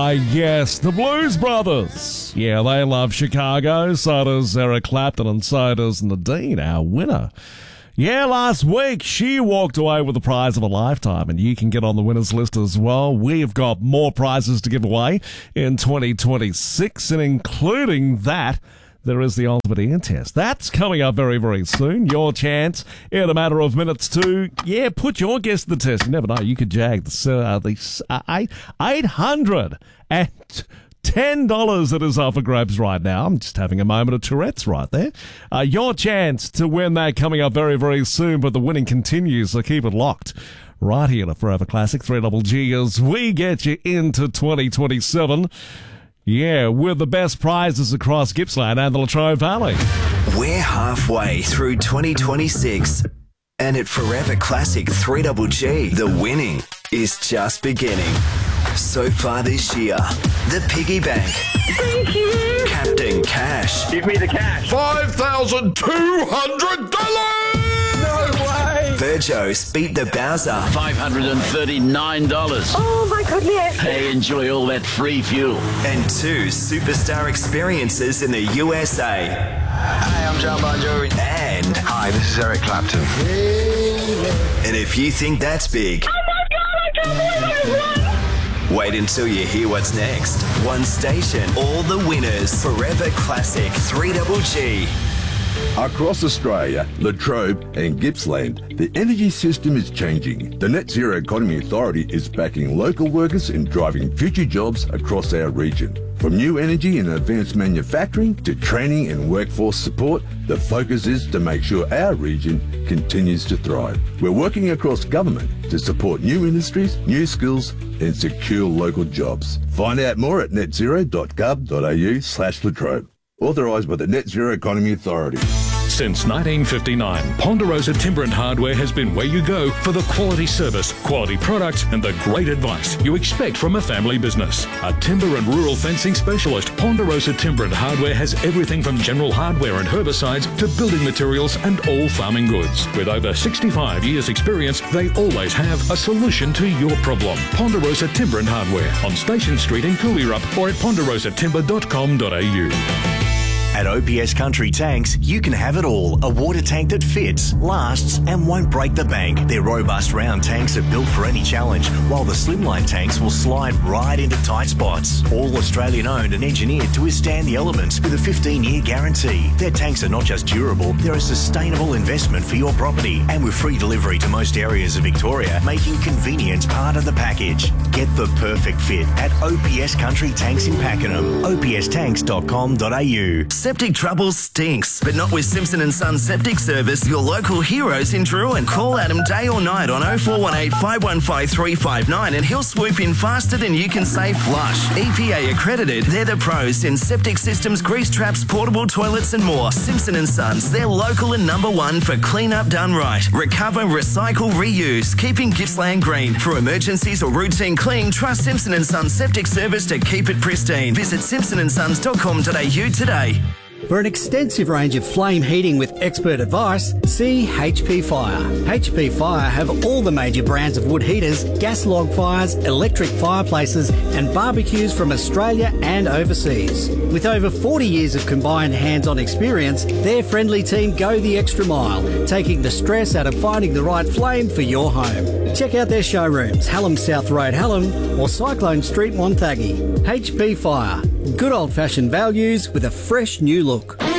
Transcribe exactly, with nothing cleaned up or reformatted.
Why, yes, the Blues Brothers. Yeah, they love Chicago. So does Eric Clapton and so does Nadine, our winner. Yeah, last week she walked away with the prize of a lifetime, and you can get on the winners list as well. We've got more prizes to give away in twenty twenty-six, and including that, there is the Ultimate Ear Test. That's coming up very, very soon. Your chance in a matter of minutes to, yeah, put your guess to the test. You never know. You could jag the, uh, the uh, eight hundred ten dollars that is up for grabs right now. I'm just having a moment of Tourette's right there. Uh, your chance to win that coming up very, very soon, but the winning continues, so keep it locked. Right here to Forever Classic three G G as we get you into twenty twenty-seven. Yeah, with the best prizes across Gippsland and the Latrobe Valley. We're halfway through twenty twenty-six, and at Forever Classic three G G, the winning is just beginning. So far this year, the Piggy Bank. Thank you. Captain Cash. Give me the cash. five thousand two hundred dollars! No way. Virgos beat the Bowser. five hundred thirty-nine dollars. Oh my goodness. Hey, enjoy all that free fuel. And two superstar experiences in the U S A. Hi, I'm John Bon Jovi. And... Hi, this is Eric Clapton. And if you think that's big... Oh my God, I can't believe it. Wait until you hear what's next. One station, all the winners. Forever Classic three G G. Across Australia, Latrobe and Gippsland, the energy system is changing. The Net Zero Economy Authority is backing local workers in driving future jobs across our region. From new energy and advanced manufacturing to training and workforce support, the focus is to make sure our region continues to thrive. We're working across government to support new industries, new skills and secure local jobs. Find out more at net zero dot gov dot a u slash Latrobe. Authorised by the Net Zero Economy Authority. Since nineteen fifty-nine, Ponderosa Timber and Hardware has been where you go for the quality service, quality products and the great advice you expect from a family business. A timber and rural fencing specialist, Ponderosa Timber and Hardware has everything from general hardware and herbicides to building materials and all farming goods. With over sixty-five years experience, they always have a solution to your problem. Ponderosa Timber and Hardware on Station Street in Cooleyrup or at ponderosa timber dot com dot a u. At O P S Country Tanks, you can have it all. A water tank that fits, lasts and won't break the bank. Their robust round tanks are built for any challenge, while the slimline tanks will slide right into tight spots. All Australian owned and engineered to withstand the elements with a fifteen year guarantee. Their tanks are not just durable, they're a sustainable investment for your property. And with free delivery to most areas of Victoria, making convenience part of the package. Get the perfect fit at O P S Country Tanks in Pakenham. o p s tanks dot com dot a u. Septic trouble stinks, but not with Simpson and Son Septic Service, your local heroes in Druin. Call Adam day or night on oh four one eight, five one five, three five nine and he'll swoop in faster than you can say flush. E P A accredited, they're the pros in septic systems, grease traps, portable toilets and more. Simpson and Sons, they're local and number one for clean up done right. Recover, recycle, reuse, keeping Gippsland green. For emergencies or routine clean, trust Simpson and Sons Septic Service to keep it pristine. Visit simpson and sons dot com dot a u today. For an extensive range of flame heating with expert advice, see H P Fire. H P Fire have all the major brands of wood heaters, gas log fires, electric fireplaces and barbecues from Australia and overseas. With over forty years of combined hands-on experience, their friendly team go the extra mile, taking the stress out of finding the right flame for your home. Check out their showrooms, Hallam South Road, Hallam or Cyclone Street, Wonthaggi. H P Fire. Good old-fashioned values with a fresh new look.